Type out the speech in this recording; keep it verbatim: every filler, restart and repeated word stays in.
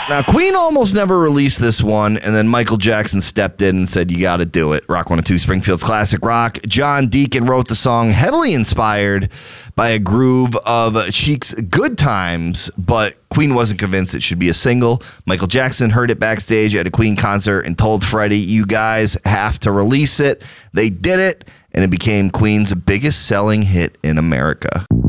Now, Queen almost never released this one, and then Michael Jackson stepped in and said, you got to do it. Rock one oh two, Springfield's classic rock. John Deacon wrote the song heavily inspired by a groove of Cheek's Good Times, but Queen wasn't convinced it should be a single. Michael Jackson heard it backstage at a Queen concert and told Freddie, you guys have to release it. They did it, and it became Queen's biggest selling hit in America.